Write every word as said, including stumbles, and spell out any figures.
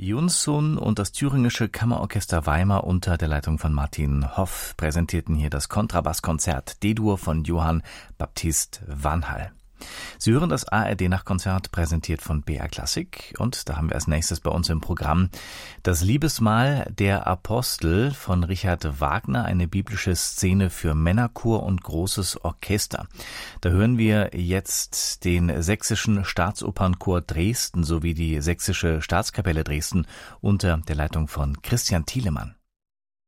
Junsun und das Thüringische Kammerorchester Weimar unter der Leitung von Martin Hoff präsentierten hier das Kontrabasskonzert D-Dur von Johann Baptist Vanhal. Sie hören das A R D-Nachtkonzert, präsentiert von B R Klassik, und da haben wir als nächstes bei uns im Programm das Liebesmahl der Apostel von Richard Wagner, eine biblische Szene für Männerchor und großes Orchester. Da hören wir jetzt den Sächsischen Staatsopernchor Dresden sowie die Sächsische Staatskapelle Dresden unter der Leitung von Christian Thielemann.